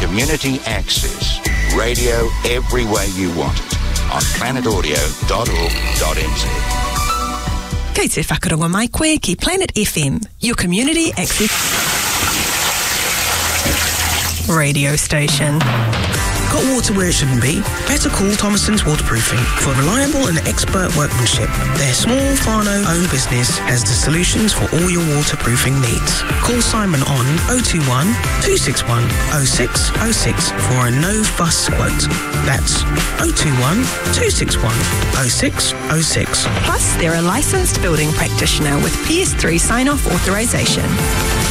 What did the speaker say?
Community Access. Radio everywhere you want it on planetaudio.org.nz. Kei te whakarongo mai koe ki Planet FM, your community access radio station. Got water where it shouldn't be? Better call Thomason's Waterproofing for reliable and expert workmanship. Their small, whānau-owned business has the solutions for all your waterproofing needs. Call Simon on 021 261 0606 for a no-fuss quote. That's 021 261 0606. Plus, they're a licensed building practitioner with PS3 sign-off authorisation.